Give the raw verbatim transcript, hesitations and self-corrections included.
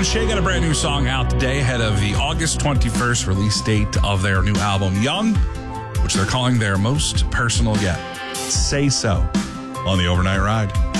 and Shay got a brand new song out today ahead of the August twenty-first release date of their new album, Young, which they're calling their most personal yet. Say So on the Overnight Ride.